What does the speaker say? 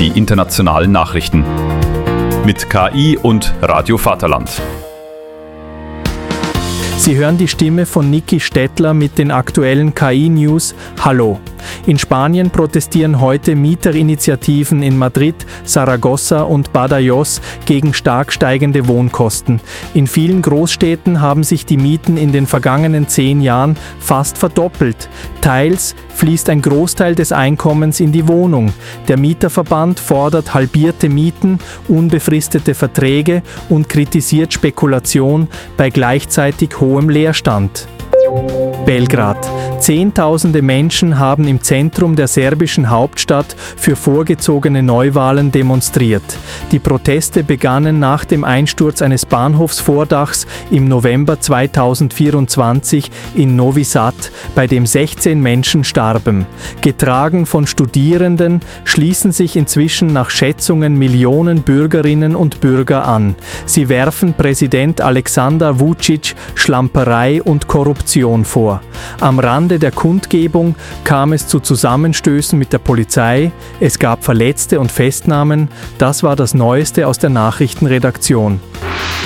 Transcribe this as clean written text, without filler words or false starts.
die internationalen Nachrichten. Mit KI und Radio Vaterland. Sie hören die Stimme von Niki Stettler mit den aktuellen KI-News. Hallo! In Spanien protestieren heute Mieterinitiativen in Madrid, Saragossa und Badajoz gegen stark steigende Wohnkosten. In vielen Großstädten haben sich die Mieten in den vergangenen 10 Jahren fast verdoppelt. Teils fließt ein Großteil des Einkommens in die Wohnung. Der Mieterverband fordert halbierte Mieten, unbefristete Verträge und kritisiert Spekulation bei gleichzeitig hohem Leerstand. Belgrad. Zehntausende Menschen haben im Zentrum der serbischen Hauptstadt für vorgezogene Neuwahlen demonstriert. Die Proteste begannen nach dem Einsturz eines Bahnhofsvordachs im November 2024 in Novi Sad, bei dem 16 Menschen starben. Getragen von Studierenden schließen sich inzwischen nach Schätzungen Millionen Bürgerinnen und Bürger an. Sie werfen Präsident Aleksandar Vučić Schlamperei und Korruption vor. Am Rande der Kundgebung kam es zu Zusammenstößen mit der Polizei, es gab Verletzte und Festnahmen. Das war das Neueste aus der Nachrichtenredaktion.